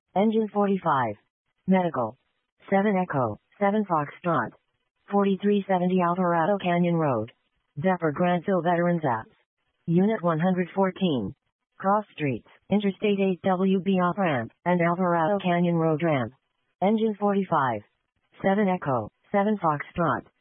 Engine 45. Medical. 7 Echo, 7 Foxtrot. 4370 Alvarado Canyon Road. Depot Grantsville Veterans Apps. Unit 114. Cross Streets, Interstate 8WB off-ramp, and Alvarado Canyon Road ramp. Engine 45. 7 Echo, 7 Foxtrot.